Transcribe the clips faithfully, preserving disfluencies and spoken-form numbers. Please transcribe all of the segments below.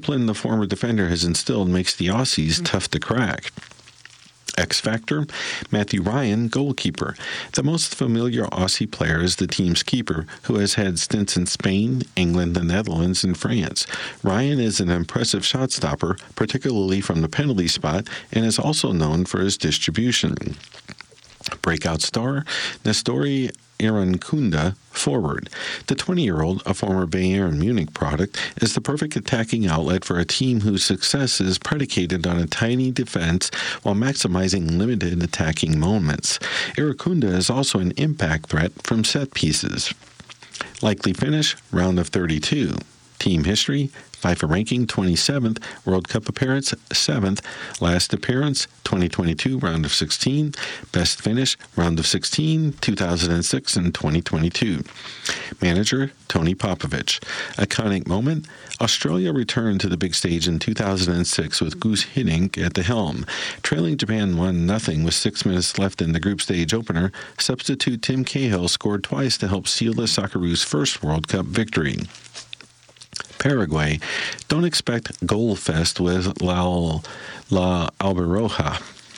discipline the former defender has instilled makes the Aussies tough to crack. X Factor, Matthew Ryan, goalkeeper. The most familiar Aussie player is the team's keeper, who has had stints in Spain, England, the Netherlands, and France. Ryan is an impressive shot stopper, particularly from the penalty spot, and is also known for his distribution. Breakout star, Nestori Irankunda, forward. The twenty-year-old, a former Bayern Munich product, is the perfect attacking outlet for a team whose success is predicated on a tiny defense while maximizing limited attacking moments. Irankunda is also an impact threat from set pieces. Likely finish, round of thirty-two. Team history, FIFA ranking twenty-seventh, World Cup appearance seventh, last appearance twenty twenty-two, round of sixteen, best finish, round of sixteen, two thousand six, and twenty twenty-two. Manager, Tony Popovich. Iconic moment, Australia returned to the big stage in two thousand six with Guus Hiddink at the helm. Trailing Japan one nothing with six minutes left in the group stage opener, substitute Tim Cahill scored twice to help seal the Socceroos' first World Cup victory. Paraguay. Don't expect goal fest with La, La Albiroja.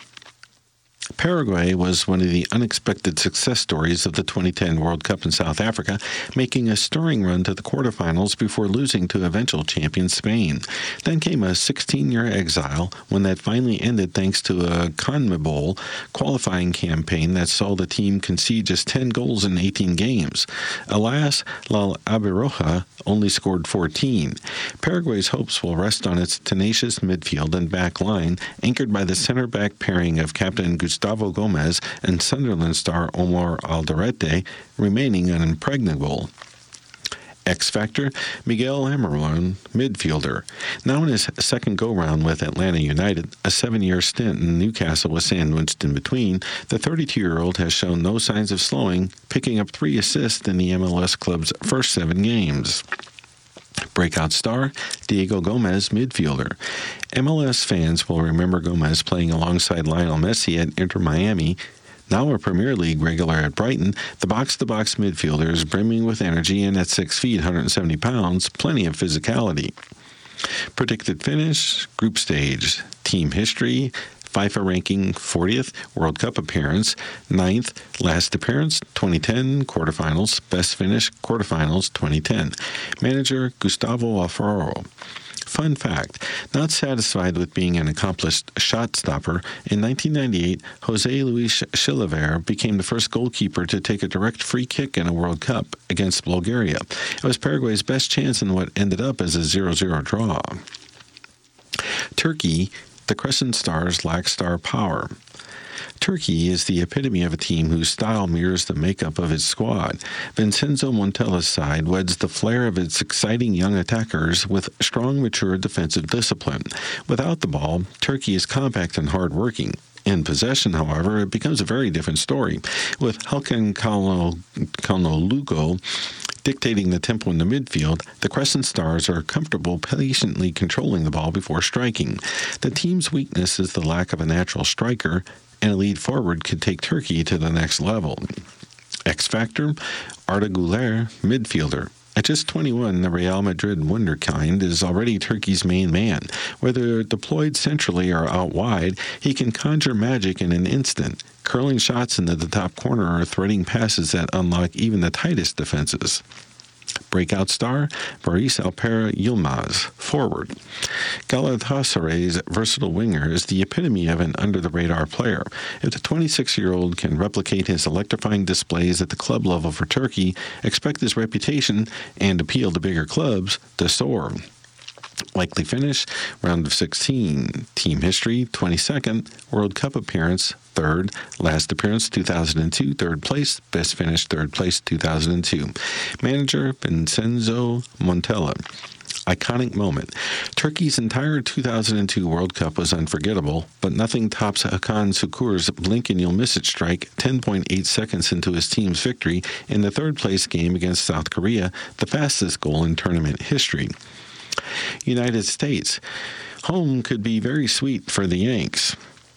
Paraguay was one of the unexpected success stories of the twenty ten World Cup in South Africa, making a stirring run to the quarterfinals before losing to eventual champion Spain. Then came a sixteen-year exile, when that finally ended thanks to a CONMEBOL qualifying campaign that saw the team concede just ten goals in eighteen games. Alas, La Albiroja only scored fourteen. Paraguay's hopes will rest on its tenacious midfield and back line, anchored by the center-back pairing of Captain Gustavo Gomez and Sunderland star Omar Alderete, remaining unimpregnable. X Factor, Miguel Almiron, midfielder. Now in his second go-round with Atlanta United, a seven-year stint in Newcastle was sandwiched in between, the thirty-two-year-old has shown no signs of slowing, picking up three assists in the M L S club's first seven games. Breakout star, Diego Gomez, midfielder. M L S fans will remember Gomez playing alongside Lionel Messi at Inter Miami. Now a Premier League regular at Brighton, the box-to-box midfielder is brimming with energy and at six feet, one hundred seventy pounds, plenty of physicality. Predicted finish, group stage. Team history, FIFA ranking fortieth, World Cup appearance, ninth, last appearance, twenty ten, quarterfinals, best finish, quarterfinals, twenty ten. Manager, Gustavo Alfaro. Fun fact, not satisfied with being an accomplished shot stopper, in nineteen ninety-eight, Jose Luis Chilavert became the first goalkeeper to take a direct free kick in a World Cup against Bulgaria. It was Paraguay's best chance in what ended up as a zero zero draw. Turkey, the Crescent Stars lack star power. Turkey is the epitome of a team whose style mirrors the makeup of its squad. Vincenzo Montella's side weds the flair of its exciting young attackers with strong, mature defensive discipline. Without the ball, Turkey is compact and hard-working. In possession, however, it becomes a very different story, with Hakan Çalhanoğlu dictating the tempo in the midfield. The Crescent Stars are comfortable patiently controlling the ball before striking. The team's weakness is the lack of a natural striker, and a lead forward could take Turkey to the next level. X Factor, Arda Güler, midfielder. At just twenty-one, the Real Madrid wunderkind is already Turkey's main man. Whether deployed centrally or out wide, he can conjure magic in an instant, curling shots into the top corner or threading passes that unlock even the tightest defenses. Breakout star, Barış Alper Yılmaz, forward. Galatasaray's versatile winger is the epitome of an under-the-radar player. If the twenty-six-year-old can replicate his electrifying displays at the club level for Turkey, expect his reputation and appeal to bigger clubs to soar. Likely finish, round of sixteen. Team history, twenty-second. World Cup appearance, third. Last appearance, two thousand two, third place. Best finish, third place, two thousand two. Manager, Vincenzo Montella. Iconic moment. Turkey's entire two thousand two World Cup was unforgettable, but nothing tops Hakan Şükür's blink-and-you'll-miss-it strike ten point eight seconds into his team's victory in the third-place game against South Korea, the fastest goal in tournament history. United States. Home could be very sweet for the Yanks.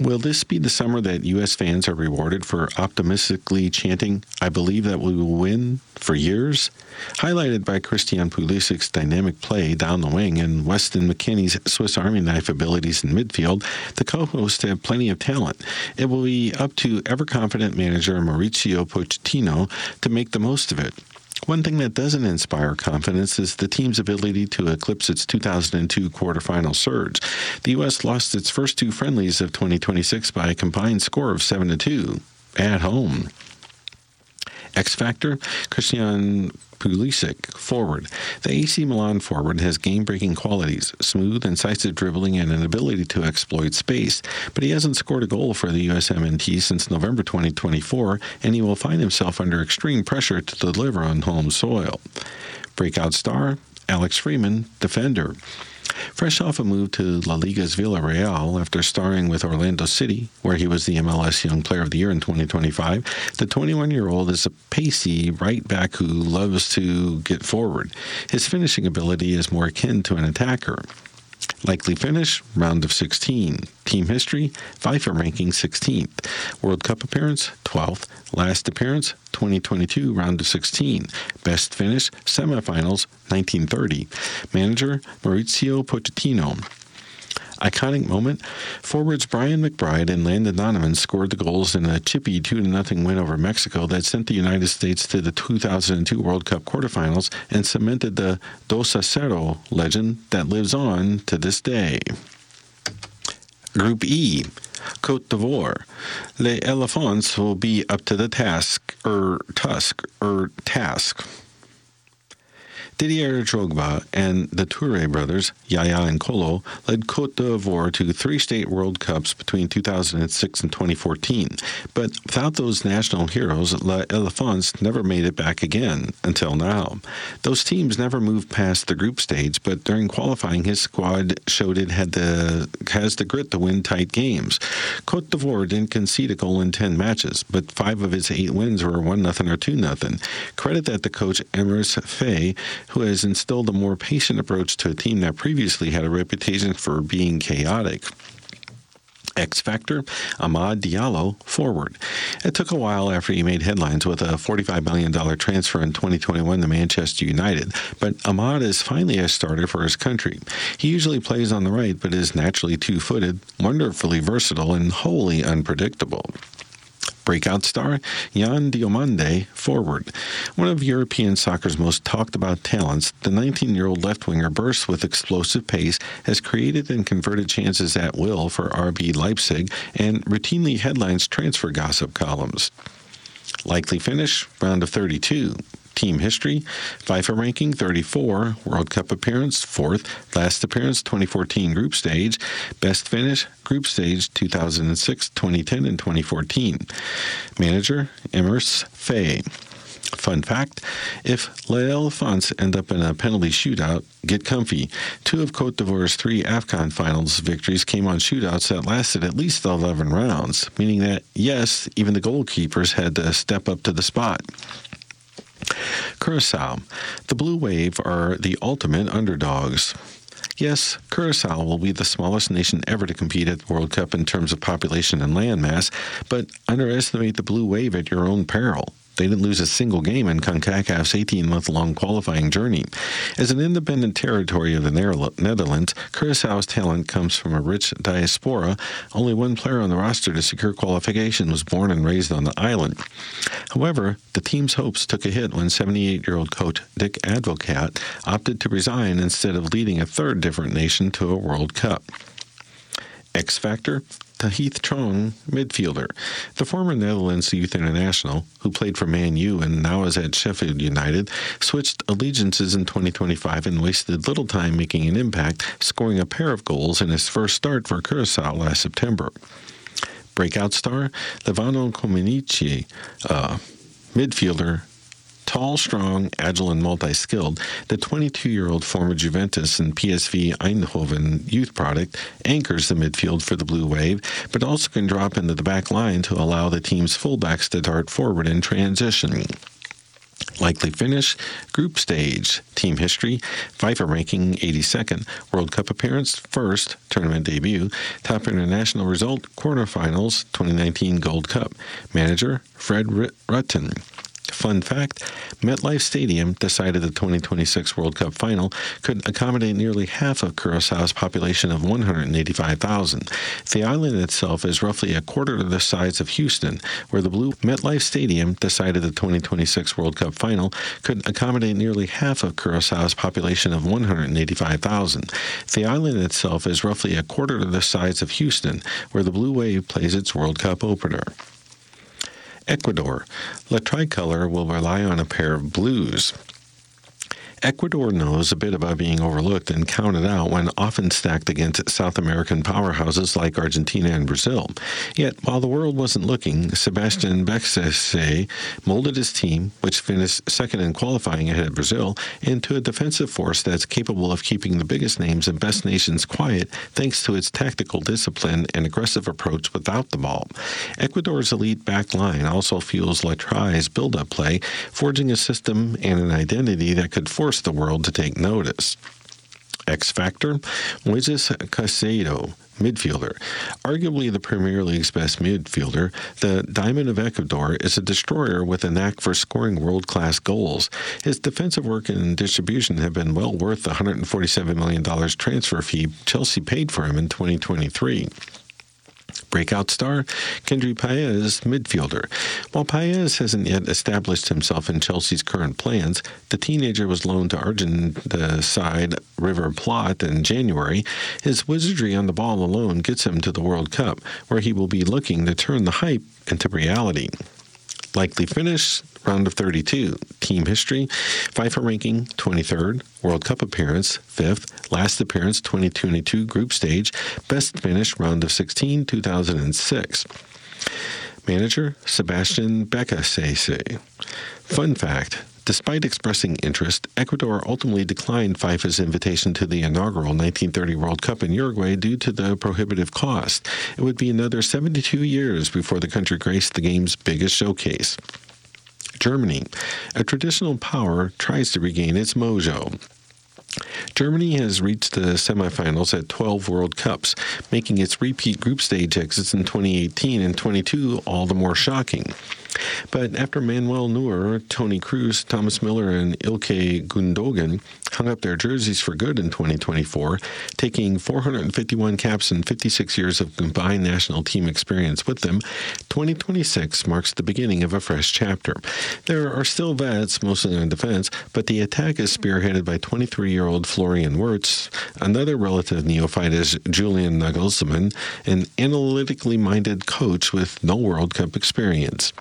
Will this be the summer that U S fans are rewarded for optimistically chanting, "I believe that we will win," for years? Highlighted by Christian Pulisic's dynamic play down the wing and Weston McKennie's Swiss Army knife abilities in midfield, the co-hosts have plenty of talent. It will be up to ever-confident manager Mauricio Pochettino to make the most of it. One thing that doesn't inspire confidence is the team's ability to eclipse its two thousand two quarterfinal surge. The U S lost its first two friendlies of twenty twenty-six by a combined score of seven to two at home. X Factor, Christian Pulisic, forward. The A C Milan forward has game-breaking qualities, smooth, incisive dribbling, and an ability to exploit space, but he hasn't scored a goal for the U S M N T since November twenty twenty-four, and he will find himself under extreme pressure to deliver on home soil. Breakout star, Alex Freeman, defender. Fresh off a move to La Liga's Villarreal after starring with Orlando City, where he was the M L S Young Player of the Year in twenty twenty-five, the twenty-one-year-old is a pacey right back who loves to get forward. His finishing ability is more akin to an attacker. Likely finish, round of sixteen. Team history, FIFA ranking sixteenth. World Cup appearance, twelfth. Last appearance, twenty twenty-two, round of sixteen. Best finish, semifinals, nineteen thirty. Manager, Mauricio Pochettino. Iconic moment, forwards Brian McBride and Landon Donovan scored the goals in a chippy two to nothing win over Mexico that sent the United States to the two thousand two World Cup quarterfinals and cemented the dos a cero legend that lives on to this day. Group E, Côte d'Ivoire. Les Elephants will be up to the task, er tusk, er task. Didier Drogba and the Touré brothers, Yaya and Kolo, led Côte d'Ivoire to three state World Cups between two thousand six and twenty fourteen. But without those national heroes, Les Elephants never made it back again, until now. Those teams never moved past the group stage, but during qualifying, his squad showed it had the, has the grit to win tight games. Côte d'Ivoire didn't concede a goal in ten matches, but five of its eight wins were one nothing or two nothing. Credit that to coach Emerse Faye, who has instilled a more patient approach to a team that previously had a reputation for being chaotic. X Factor, Amad Diallo, forward. It took a while after he made headlines with a forty-five million dollars transfer in twenty twenty-one to Manchester United, but Amad is finally a starter for his country. He usually plays on the right, but is naturally two-footed, wonderfully versatile, and wholly unpredictable. Breakout star, Jan Diomande, forward. One of European soccer's most talked about talents, the nineteen-year-old left-winger bursts with explosive pace, has created and converted chances at will for R B Leipzig, and routinely headlines transfer gossip columns. Likely finish, round of thirty-two. Team history, FIFA ranking thirty-four, World Cup appearance fourth, last appearance twenty fourteen group stage, best finish group stage two thousand six, twenty ten, and twenty fourteen. Manager, Emerse Faye. Fun fact, if Les Elephants end up in a penalty shootout, get comfy. Two of Côte d'Ivoire's three AFCON finals victories came on shootouts that lasted at least eleven rounds, meaning that, yes, even the goalkeepers had to step up to the spot. Curacao. The Blue Wave are the ultimate underdogs. Yes, Curacao will be the smallest nation ever to compete at the World Cup in terms of population and landmass, but underestimate the Blue Wave at your own peril. They didn't lose a single game in CONCACAF's eighteen-month-long qualifying journey. As an independent territory of the Netherlands, Curaçao's talent comes from a rich diaspora. Only one player on the roster to secure qualification was born and raised on the island. However, the team's hopes took a hit when seventy-eight-year-old coach Dick Advocaat opted to resign instead of leading a third different nation to a World Cup. X Factor, Tahith Chong, midfielder. The former Netherlands youth international, who played for Man U and now is at Sheffield United, switched allegiances in twenty twenty-five and wasted little time making an impact, scoring a pair of goals in his first start for Curaçao last September. Breakout star, Levano Comenici, uh, midfielder. Tall, strong, agile, and multi-skilled, the twenty-two-year-old former Juventus and P S V Eindhoven youth product anchors the midfield for the Blue Wave, but also can drop into the back line to allow the team's fullbacks to dart forward in transition. Likely finish, group stage, team history, FIFA ranking eighty-second, World Cup appearance, first, tournament debut, top international result, quarterfinals, twenty nineteen Gold Cup. Manager, Fred Rutten. Fun fact, MetLife Stadium, decided the twenty twenty-six World Cup final, could accommodate nearly half of Curaçao's population of one hundred eighty-five thousand. The island itself is roughly a quarter of the size of Houston, where the blue MetLife Stadium, decided the twenty twenty-six World Cup final, could accommodate nearly half of Curaçao's population of one hundred eighty-five thousand. The island itself is roughly a quarter of the size of Houston, where the Blue Wave plays its World Cup opener. Ecuador. La Tricolor will rely on a pair of blues. Ecuador knows a bit about being overlooked and counted out when often stacked against South American powerhouses like Argentina and Brazil. Yet, while the world wasn't looking, Sebastian Becasese molded his team, which finished second in qualifying ahead of Brazil, into a defensive force that's capable of keeping the biggest names and best nations quiet thanks to its tactical discipline and aggressive approach without the ball. Ecuador's elite back line also fuels La Tri's build-up play, forging a system and an identity that could force the world to take notice. X Factor, Moises Caicedo, midfielder. Arguably the Premier League's best midfielder, the Diamond of Ecuador is a destroyer with a knack for scoring world-class goals. His defensive work and distribution have been well worth the one hundred forty-seven million dollars transfer fee Chelsea paid for him in twenty twenty-three. Breakout star, Kendry Páez, midfielder. While Páez hasn't yet established himself in Chelsea's current plans, the teenager was loaned to Argentina side River Plate in January. His wizardry on the ball alone gets him to the World Cup, where he will be looking to turn the hype into reality. Likely finish, round of thirty-two. Team history, FIFA ranking, twenty-third. World Cup appearance, fifth. Last appearance, twenty twenty-two group stage. Best finish, round of sixteen, two thousand six. Manager, Sebastian Becasese. Fun fact, despite expressing interest, Ecuador ultimately declined FIFA's invitation to the inaugural nineteen thirty World Cup in Uruguay due to the prohibitive cost. It would be another seventy-two years before the country graced the game's biggest showcase. Germany, a traditional power, tries to regain its mojo. Germany has reached the semifinals at twelve World Cups, making its repeat group stage exits in twenty eighteen and twenty-two all the more shocking. But after Manuel Neuer, Toni Kroos, Thomas Müller, and Ilkay Gundogan hung up their jerseys for good in twenty twenty-four, taking four hundred fifty-one caps and fifty-six years of combined national team experience with them, twenty twenty-six marks the beginning of a fresh chapter. There are still vets, mostly on defense, but the attack is spearheaded by twenty-three-year-old Florian Wirtz. Another relative neophyte is Julian Nagelsmann, an analytically minded coach with no World Cup experience.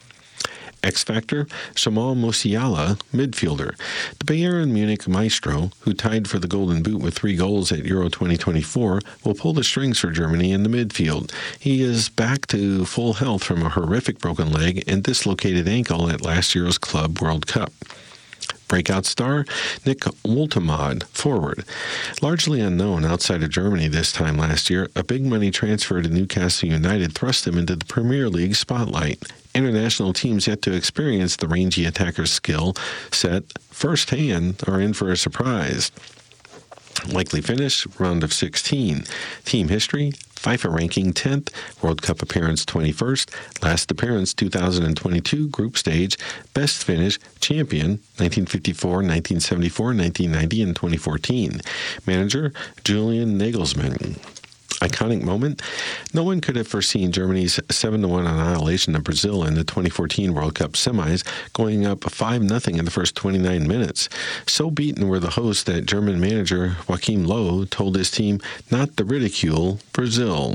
X Factor, Jamal Musiala, midfielder. The Bayern Munich maestro, who tied for the Golden Boot with three goals at Euro twenty twenty-four, will pull the strings for Germany in the midfield. He is back to full health from a horrific broken leg and dislocated ankle at last year's Club World Cup. Breakout star, Nick Woltemade, forward. Largely unknown outside of Germany this time last year, a big money transfer to Newcastle United thrust him into the Premier League spotlight. International teams yet to experience the rangy attacker's skill set firsthand are in for a surprise. Likely finish, round of sixteen. Team history, FIFA ranking tenth, World Cup appearance twenty-first, last appearance two thousand twenty-two group stage, best finish, champion nineteen fifty-four, nineteen seventy-four, nineteen ninety, and twenty fourteen. Manager, Julian Nagelsmann. Iconic moment? No one could have foreseen Germany's seven to one annihilation of Brazil in the twenty fourteen World Cup semis, going up five nothing in the first twenty-nine minutes. So beaten were the hosts that German manager Joachim Löw told his team not to ridicule Brazil.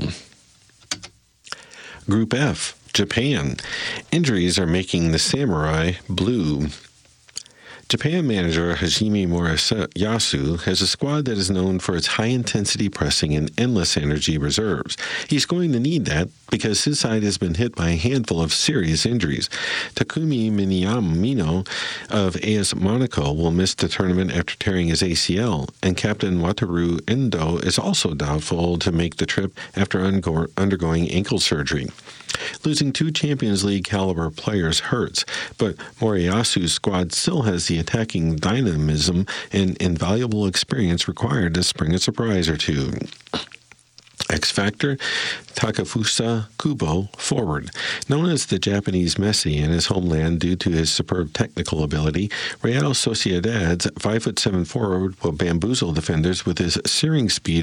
Group F, Japan. Injuries are making the samurai blue. Japan manager Hajime Moriyasu has a squad that is known for its high-intensity pressing and endless energy reserves. He's going to need that because his side has been hit by a handful of serious injuries. Takumi Minamino of A S Monaco will miss the tournament after tearing his A C L, and Captain Wataru Endo is also doubtful to make the trip after undergoing ankle surgery. Losing two Champions League caliber players hurts, but Moriyasu's squad still has the attacking dynamism and invaluable experience required to spring a surprise or two. X Factor, Takefusa Kubo, forward. Known as the Japanese Messi in his homeland due to his superb technical ability, Real Sociedad's five foot seven forward will bamboozle defenders with his searing speed